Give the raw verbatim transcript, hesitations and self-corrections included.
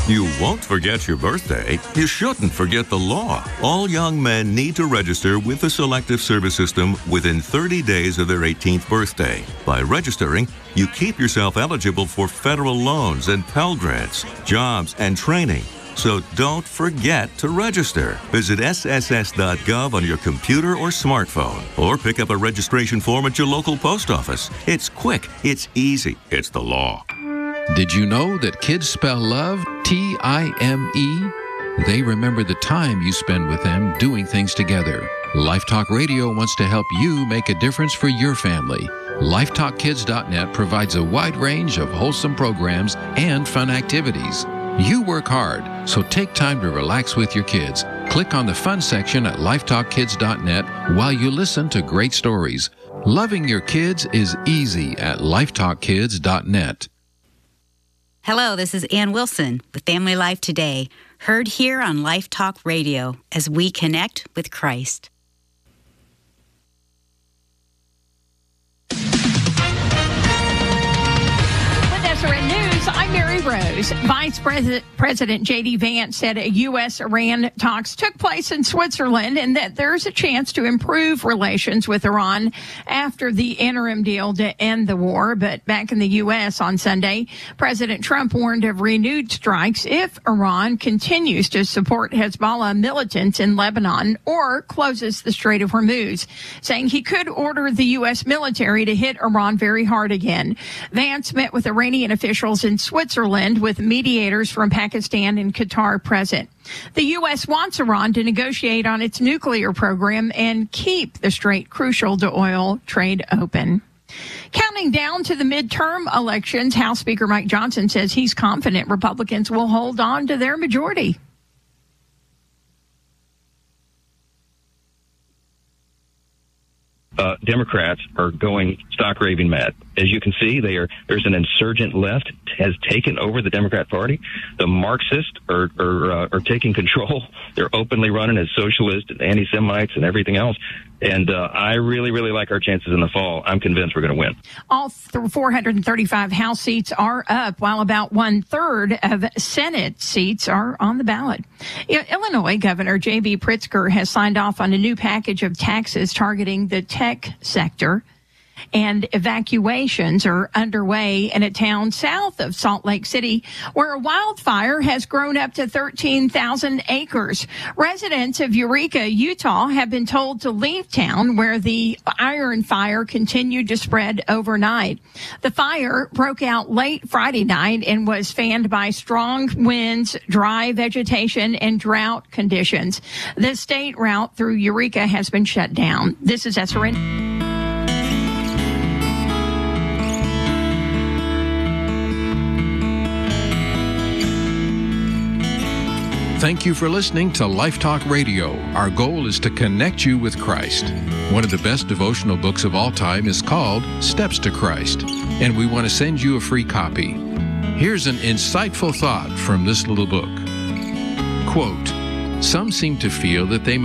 You won't forget your birthday. You shouldn't forget the law. All young men need to register with the Selective Service System within thirty days of their eighteenth birthday. By registering, you keep yourself eligible for federal loans and Pell Grants, jobs, and training. So don't forget to register. Visit S S S dot gov on your computer or smartphone, or pick up a registration form at your local post office. It's quick, it's easy, it's the law. Did you know that kids spell love T I M E? They remember the time you spend with them doing things together. Life Talk Radio wants to help you make a difference for your family. Life Talk Kids dot net provides a wide range of wholesome programs and fun activities. You work hard, so take time to relax with your kids. Click on the fun section at Life Talk Kids dot net while you listen to great stories. Loving your kids is easy at Life Talk Kids dot net. Hello, this is Ann Wilson with Family Life Today, heard here on Life Talk Radio as we connect with Christ. With S R N News, I'm Mary Rose. Vice President, President J D Vance said U S Iran talks took place in Switzerland and that there's a chance to improve relations with Iran after the interim deal to end the war. But back in the U S on Sunday, President Trump warned of renewed strikes if Iran continues to support Hezbollah militants in Lebanon or closes the Strait of Hormuz, saying he could order the U S military to hit Iran very hard again. Vance met with Iranian officials in Switzerland with mediators from Pakistan and Qatar present. The U S wants Iran to negotiate on its nuclear program and keep the strait crucial to oil trade open. Counting down to the midterm elections, House Speaker Mike Johnson says he's confident Republicans will hold on to their majority. Uh, Democrats are going stock raving mad. As you can see, they are, there's an insurgent left has taken over the Democrat Party. The Marxists are are, uh, are taking control. They're openly running as socialists and anti-Semites and everything else. And uh, I really, really like our chances in the fall. I'm convinced we're going to win. All four hundred thirty-five House seats are up, while about one-third of Senate seats are on the ballot. Illinois Governor J B Pritzker has signed off on a new package of taxes targeting the tech sector. And evacuations are underway in a town south of Salt Lake City where a wildfire has grown up to thirteen thousand acres. Residents of Eureka, Utah have been told to leave town where the iron fire continued to spread overnight. The fire broke out late Friday night and was fanned by strong winds, dry vegetation, and drought conditions. The state route through Eureka has been shut down. This is S R N. Thank you for listening to Life Talk Radio. Our goal is to connect you with Christ. One of the best devotional books of all time is called Steps to Christ, and we want to send you a free copy. Here's an insightful thought from this little book. Quote, "Some seem to feel that they